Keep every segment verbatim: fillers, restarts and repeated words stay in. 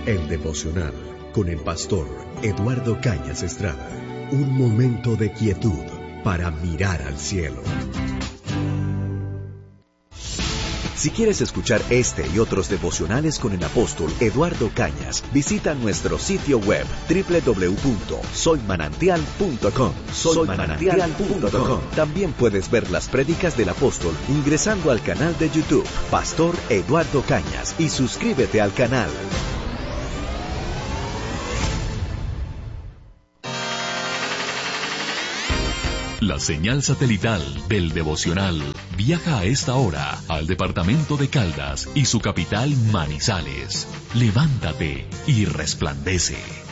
El devocional con el pastor Eduardo Cañas Estrada. Un momento de quietud para mirar al cielo. Si quieres escuchar este y otros devocionales con el apóstol Eduardo Cañas, visita nuestro sitio web doble u doble u doble u punto soy manantial punto com. soy manantial punto com. También puedes ver las prédicas del apóstol ingresando al canal de YouTube Pastor Eduardo Cañas y suscríbete al canal. La señal satelital del devocional viaja a esta hora al departamento de Caldas y su capital Manizales. Levántate y resplandece.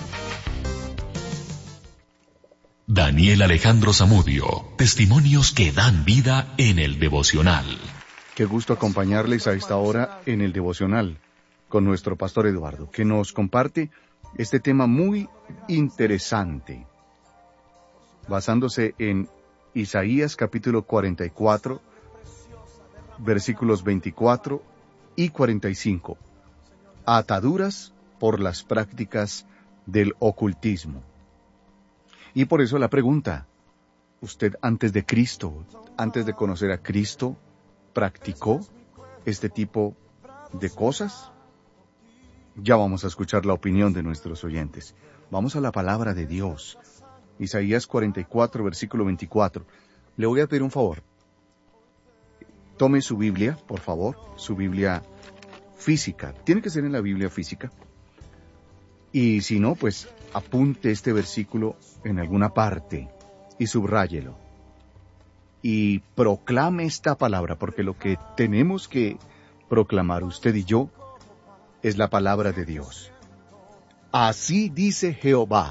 Daniel Alejandro Zamudio, testimonios que dan vida en el devocional. Qué gusto acompañarles a esta hora en el devocional con nuestro pastor Eduardo, que nos comparte este tema muy interesante, basándose en Isaías capítulo cuarenta y cuatro, versículos veinticuatro y cuarenta y cinco. Ataduras por las prácticas del ocultismo. Y por eso la pregunta, ¿usted antes de Cristo, antes de conocer a Cristo, practicó este tipo de cosas? Ya vamos a escuchar la opinión de nuestros oyentes. Vamos a la palabra de Dios. Isaías cuarenta y cuatro, versículo veinticuatro. Le voy a pedir un favor. Tome su Biblia, por favor, su Biblia física. Tiene que ser en la Biblia física. Y si no, pues apunte este versículo en alguna parte y subráyelo. Y proclame esta palabra, porque lo que tenemos que proclamar usted y yo es la palabra de Dios. Así dice Jehová,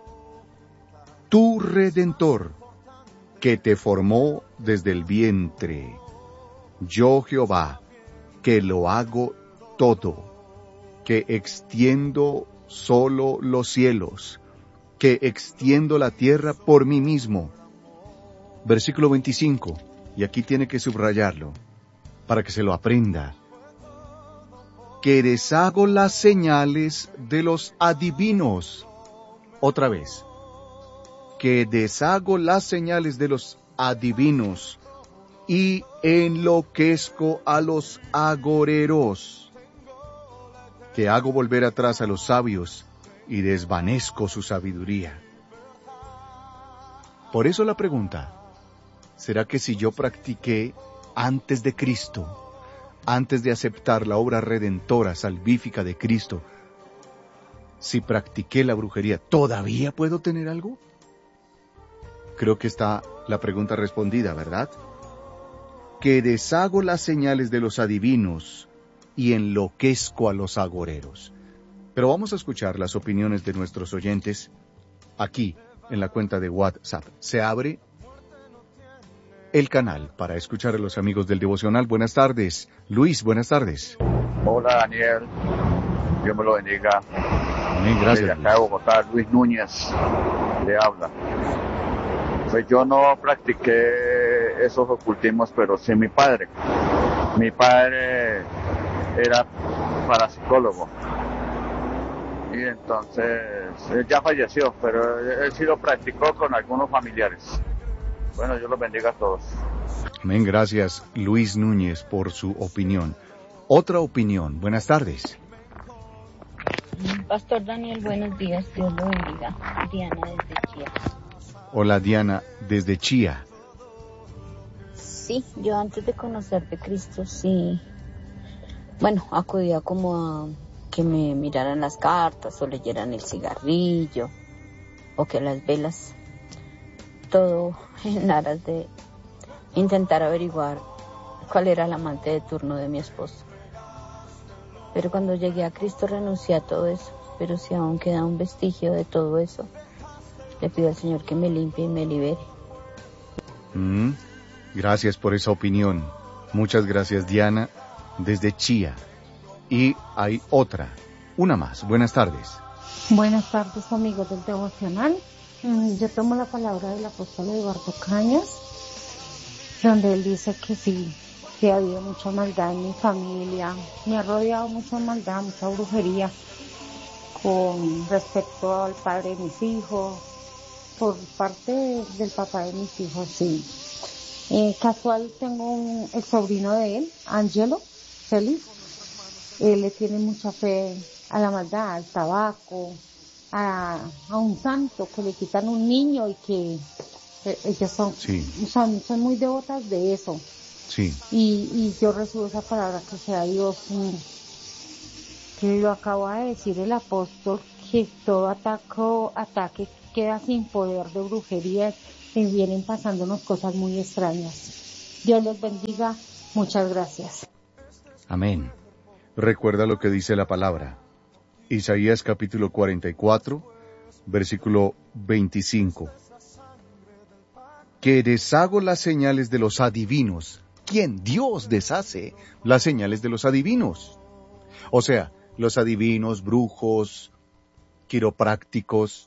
tu Redentor, que te formó desde el vientre. Yo, Jehová, que lo hago todo, que extiendo solo los cielos, que extiendo la tierra por mí mismo. Versículo veinticinco, y aquí tiene que subrayarlo, para que se lo aprenda. Que deshago las señales de los adivinos. Otra vez. Que deshago las señales de los adivinos y enloquezco a los agoreros, que hago volver atrás a los sabios y desvanezco su sabiduría. Por eso la pregunta, ¿será que si yo practiqué antes de Cristo, antes de aceptar la obra redentora, salvífica de Cristo, si practiqué la brujería, ¿todavía puedo tener algo? Creo que está la pregunta respondida, ¿verdad? Que deshago las señales de los adivinos y enloquezco a los agoreros. Pero vamos a escuchar las opiniones de nuestros oyentes aquí, en la cuenta de WhatsApp. Se abre el canal para escuchar a los amigos del devocional. Buenas tardes. Luis, buenas tardes. Hola, Daniel. Dios me lo bendiga. Amén, gracias. Desde acá de Bogotá, Luis Núñez le habla. Pues yo no practiqué esos ocultismos, pero sí mi padre. Mi padre era parapsicólogo. Y entonces, él ya falleció, pero él sí lo practicó con algunos familiares. Bueno, Dios los bendiga a todos. Amén, gracias Luis Núñez por su opinión. Otra opinión, buenas tardes. Pastor Daniel, buenos días, Dios lo bendiga. Diana desde Chía. Hola Diana, desde Chía. Sí, yo antes de conocer de Cristo, sí, bueno, acudía como a que me miraran las cartas o leyeran el cigarrillo o que las velas, todo en aras de intentar averiguar cuál era el amante de turno de mi esposo. Pero cuando llegué a Cristo renuncié a todo eso, pero si aún queda un vestigio de todo eso, le pido al Señor que me limpie y me libere. Mm, gracias por esa opinión. Muchas gracias, Diana, desde Chía. Y hay otra, una más. Buenas tardes. Buenas tardes, amigos del devocional. Yo tomo la palabra del apóstol Eduardo Cañas, donde él dice que sí, que ha habido mucha maldad en mi familia, me ha rodeado mucha maldad, mucha brujería, con respecto al padre de mis hijos, por parte del papá de mis hijos, sí. Eh, casual tengo un, el sobrino de él, Angelo, Félix. Él le tiene mucha fe a la maldad, al tabaco, a, a un santo que le quitan un niño y que eh, ellas son, sí. son, son muy devotas de eso. Sí. Y, y yo recibo esa palabra que sea Dios, que lo acaba de decir el apóstol, que todo ataco, ataque queda sin poder de brujería y vienen pasándonos cosas muy extrañas. Dios les bendiga, muchas gracias. Amén. Recuerda lo que dice la palabra. Isaías capítulo cuarenta y cuatro, versículo veinticinco. Que deshago las señales de los adivinos. ¿Quién? Dios deshace las señales de los adivinos. O sea, los adivinos, brujos, quiroprácticos,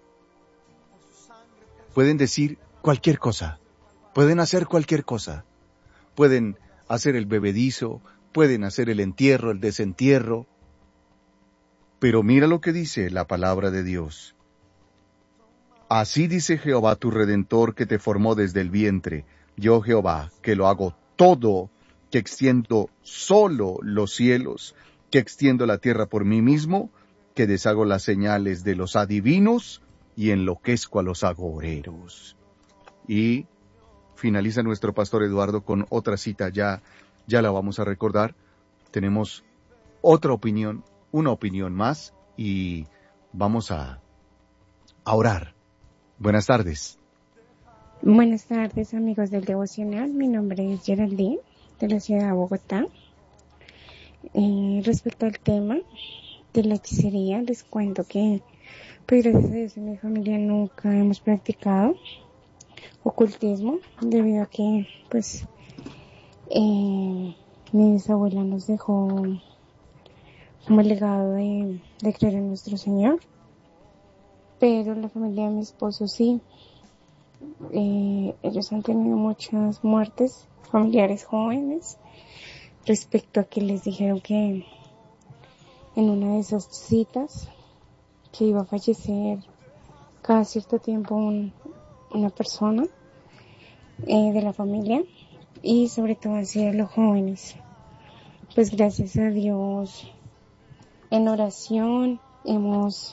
pueden decir cualquier cosa, pueden hacer cualquier cosa, pueden hacer el bebedizo, pueden hacer el entierro, el desentierro, pero mira lo que dice la palabra de Dios. Así dice Jehová tu Redentor que te formó desde el vientre, yo Jehová, que lo hago todo, que extiendo solo los cielos, que extiendo la tierra por mí mismo, que deshago las señales de los adivinos y enloquezco a los agoreros. Y finaliza nuestro pastor Eduardo con otra cita, ya, ya la vamos a recordar. Tenemos otra opinión, una opinión más, y vamos a, a orar. Buenas tardes. Buenas tardes, amigos del Devocional. Mi nombre es Geraldine, de la ciudad de Bogotá. Eh, respecto al tema de la hechicería, les cuento que, pues gracias a Dios, en mi familia nunca hemos practicado ocultismo, debido a que, pues, eh, mi bisabuela nos dejó como el legado de, de creer en nuestro Señor. Pero la familia de mi esposo sí, eh, ellos han tenido muchas muertes familiares jóvenes, respecto a que les dijeron que en una de esas citas que iba a fallecer cada cierto tiempo un, una persona eh, de la familia, y sobre todo hacia los jóvenes. Pues gracias a Dios, en oración hemos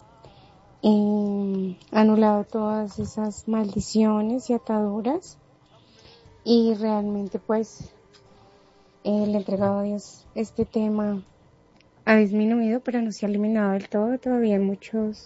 eh, anulado todas esas maldiciones y ataduras, y realmente pues eh, le he entregado a Dios este tema. Ha disminuido, pero no se ha eliminado del todo. Todavía hay muchos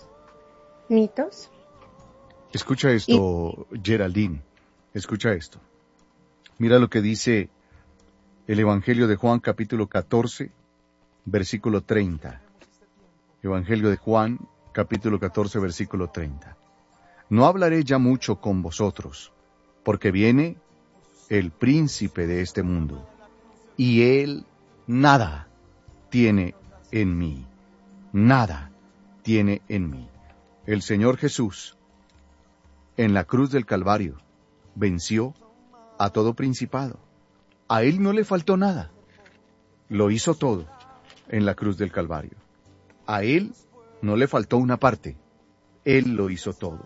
mitos. Escucha esto, y... Geraldine, escucha esto. Mira lo que dice el Evangelio de Juan, capítulo catorce, versículo treinta. Evangelio de Juan, capítulo catorce, versículo treinta. No hablaré ya mucho con vosotros, porque viene el príncipe de este mundo, y él nada tiene en mí, nada tiene en mí. El Señor Jesús, en la cruz del Calvario, venció a todo principado. A él no le faltó nada. Lo hizo todo en la cruz del Calvario. A él no le faltó una parte. Él lo hizo todo.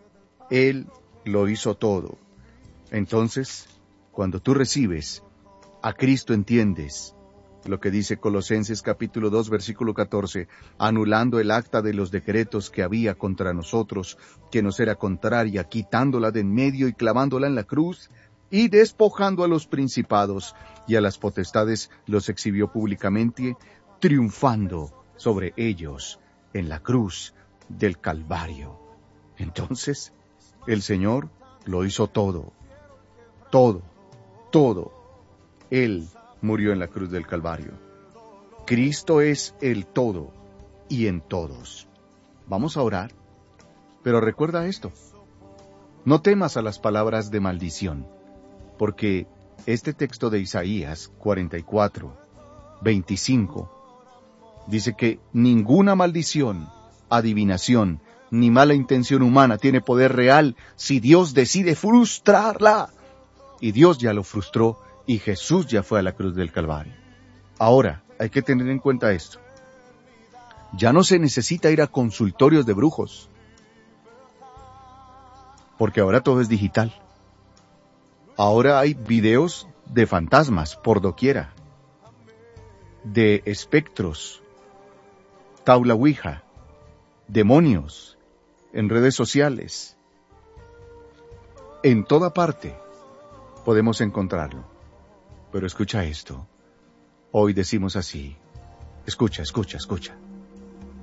Él lo hizo todo. Entonces, cuando tú recibes a Cristo, entiendes lo que dice Colosenses capítulo dos, versículo catorce, anulando el acta de los decretos que había contra nosotros, que nos era contraria, quitándola de en medio y clavándola en la cruz, y despojando a los principados y a las potestades, los exhibió públicamente, triunfando sobre ellos en la cruz del Calvario. Entonces, el Señor lo hizo todo, todo, todo. Él murió en la cruz del Calvario. Cristo es el todo y en todos. Vamos a orar, pero recuerda esto. No temas a las palabras de maldición, porque este texto de Isaías cuarenta y cuatro, veinticinco, dice que ninguna maldición, adivinación, ni mala intención humana tiene poder real si Dios decide frustrarla. Y Dios ya lo frustró, y Jesús ya fue a la cruz del Calvario. Ahora, hay que tener en cuenta esto. Ya no se necesita ir a consultorios de brujos, porque ahora todo es digital. Ahora hay videos de fantasmas por doquiera, de espectros, tabla ouija, demonios, en redes sociales. En toda parte podemos encontrarlo. Pero escucha esto. Hoy decimos así. Escucha, escucha, escucha.